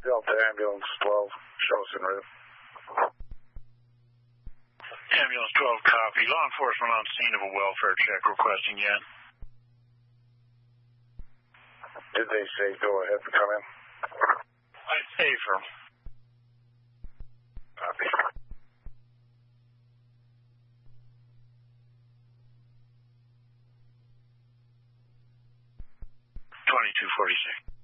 Delta Ambulance 12, show us en route. Ambulance 12, copy. Law enforcement on scene of a welfare check requesting yet. Did they say go ahead and come in? I'd say for. Copy. 2246.